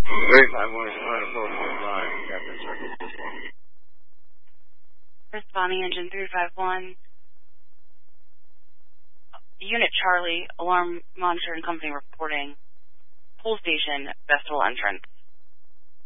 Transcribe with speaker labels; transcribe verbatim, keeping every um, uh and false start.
Speaker 1: thirty-five one is trying to pull the line. Captain Circle.
Speaker 2: Responding engine three five one. Unit Charlie, alarm monitoring company reporting. Pool station, festival entrance.